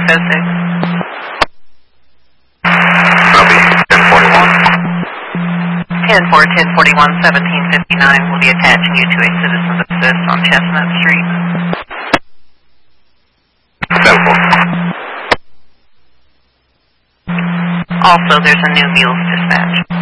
Copy. 1041. 1041, 1759 will be attaching you to a citizen's assist on Chestnut Street. 10-4. Also, there's a new mules dispatch.